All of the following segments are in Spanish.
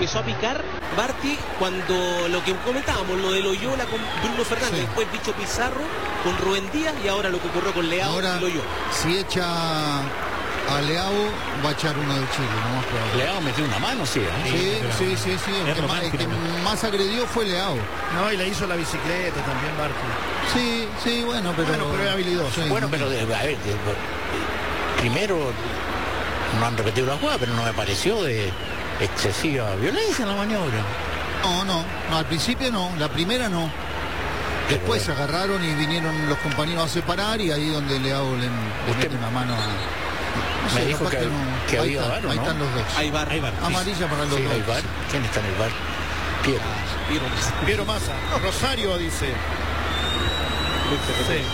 empezó a picar Barty cuando lo que comentábamos, lo de Loyola con Bruno Fernández, Sí. después Bicho Pizarro con Rubén Díaz y ahora lo que ocurrió con Leao Ahora, y Loyola. si echa a Leao, va a echar uno de Chile, ¿no? Más probable. Leao metió una mano, sí, ¿eh? Sí. Es El que más agredió fue Leao. No, y le hizo la bicicleta también Barty. Sí, bueno, pero es habilidoso. Sí, Bueno, no, pero a ver, primero no han repetido la jugada, pero no me pareció de excesiva violencia en la maniobra. no, al principio no, la primera no. Después se agarraron y vinieron los compañeros a separar y ahí donde Leao le mete una mano a... No Me dijo capaz que no. había VAR, ¿o ahí no? están los dos. Hay VAR. Amarilla para los Sí, dos. hay VAR. ¿Quién está en el VAR? Piero. Piero Massa. Rosario dice. Sí.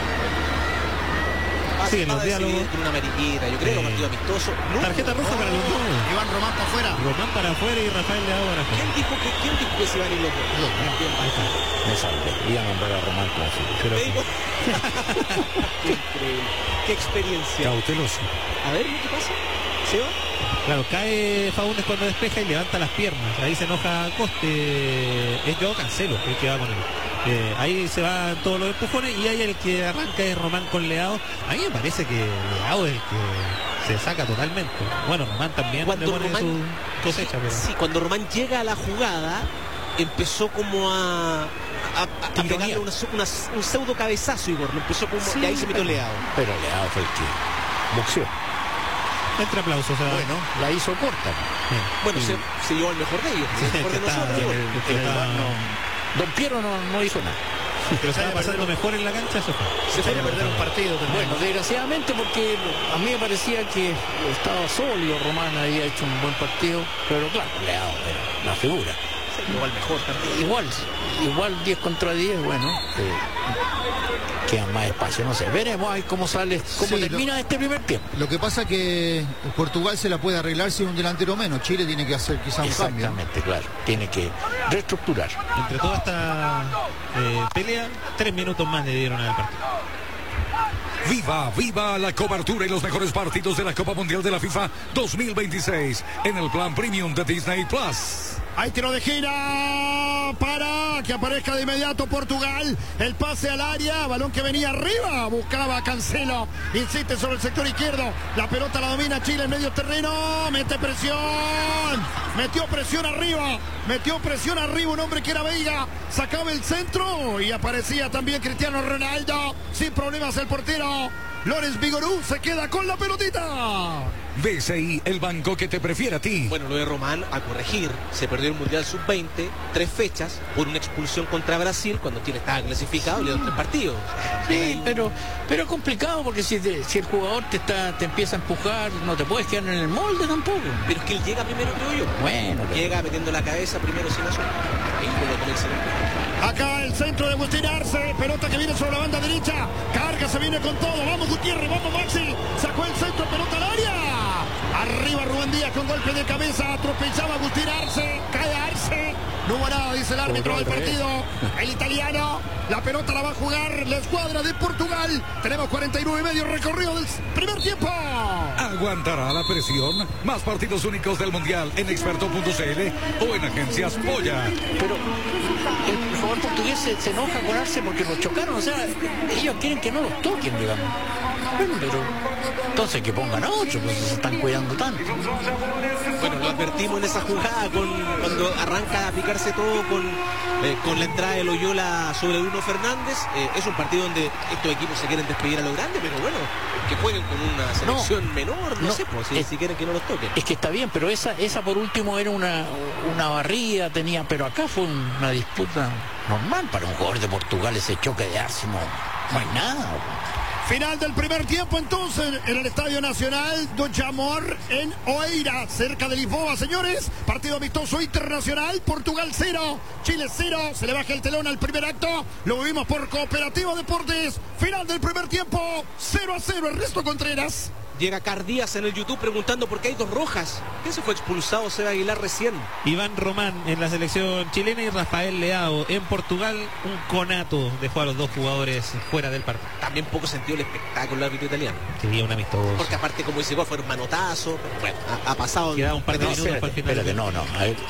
Sí, en los diálogos. Con una amarillita, yo creo que un partido amistoso. No, Tarjeta roja para los dos. Iván Román para afuera. Román para afuera y Rafael Leao para afuera. ¿Quién dijo que se iban a ir los dos? Bien, Me salvé. Iba a nombrar a Román como así. Pero Qué increíble. Qué experiencia. cauteloso. A ver, ¿qué pasa? ¿Se va? Claro, cae Faúndez cuando despeja y levanta las piernas. Ahí se enoja Coste. Es yo Cancelo el que va con él. Ahí se van todos los empujones y ahí el que arranca es Román con Leao. A mí me parece que Leao es el que se saca totalmente. Bueno, Román también Cuando le pone Román, su cosecha. Pero... sí, cuando Román llega a la jugada, empezó como a pegarle un pseudo cabezazo, Igor. Lo empezó como, y ahí se metió Leao. Pero Leao fue el que boxeó. Entre aplausos. Bueno, la hizo corta. Bueno, se llevó al mejor de ellos, el mejor de nosotros. Igor. En el VAR Don Piero no dijo nada. Pero estaba pasando mejor en la cancha, eso fue. Se fue a perder un partido también. Bueno, desgraciadamente, porque a mí me parecía que estaba sólido, Román había hecho un buen partido, pero claro, Leao era la figura. Se llevó al mejor también. Igual 10 contra 10, bueno, queda más espacio, no sé. Veremos ahí cómo sale, cómo termina este primer tiempo. Lo que pasa que Portugal se la puede arreglar sin un delantero menos. Chile tiene que hacer quizá un cambio. Exactamente, claro. Tiene que reestructurar. Entre toda esta pelea, 3 minutos más le dieron al partido. Viva la cobertura y los mejores partidos de la Copa Mundial de la FIFA 2026 en el plan premium de Disney Plus. Hay tiro de gira para que aparezca de inmediato Portugal. El pase al área, balón que venía arriba, buscaba Cancelo, insiste sobre el sector izquierdo. La pelota la domina Chile en medio terreno, mete presión, metió presión arriba, un hombre que era Veiga, sacaba el centro y aparecía también Cristiano Ronaldo. Sin problemas el portero Lorenz Vigorú se queda con la pelotita. BCI, el banco que te prefiere a ti. Bueno, lo de Román, a corregir, se perdió el Mundial Sub-20, 3 fechas, por una expulsión contra Brasil, cuando Chile estaba clasificado y le dieron 3 partidos. Sí, pero es complicado porque si el jugador te empieza a empujar, no te puedes quedar en el molde tampoco. Pero es que él llega primero, creo yo. Bueno, llega metiendo la cabeza primero sin azul. Ahí puede ponerse el empuje. Acá el centro de Agustín Arce, pelota que viene sobre la banda derecha, carga, se viene con todo, vamos Gutiérrez, vamos Maxi, sacó el centro, pelota al área, arriba Rubén Díaz con golpe de cabeza, atropellaba Agustín Arce, cae Arce, no hubo nada, dice el árbitro del partido, el italiano, la pelota la va a jugar la escuadra de Portugal, tenemos 49 y medio recorrido del primer tiempo. ¿Aguantará la presión? Más partidos únicos del Mundial en experto.cl o en agencias Polla. Pero el jugador portugués se enoja con Arce porque lo chocaron, o sea, ellos quieren que no los toquen, digamos. Bueno, pero entonces que pongan a 8, pues se están cuidando tanto. Bueno, lo advertimos en esa jugada cuando arranca a picarse todo con la entrada de Loyola sobre Bruno Fernández. Es un partido donde estos equipos se quieren despedir a lo grande, pero bueno, que jueguen con una selección menor, no sé, pues, si quieren que no los toquen. Es que está bien, pero esa por último era una barrida, pero acá fue una disputa normal para un jugador de Portugal, ese choque de Arce, no hay nada. Final del primer tiempo entonces en el Estadio Nacional do Jamor en Oeiras, cerca de Lisboa, señores. Partido amistoso internacional, Portugal 0, Chile 0. Se le baja el telón al primer acto. Lo vimos por Cooperativa Deportes. Final del primer tiempo, 0-0. Ernesto Contreras. Llega Cardías en el YouTube preguntando por qué hay 2 rojas. ¿Quién se fue expulsado? Seba Aguilar recién. Iván Román en la selección chilena y Rafael Leao en Portugal. Un conato dejó a los 2 jugadores fuera del partido. También poco sentido el espectáculo del árbitro italiano. Sería un amistoso. Porque aparte, como dice igual, fueron manotazos. Bueno, ha pasado. Quedaba un par de minutos para el final. Espérate, no. A ver,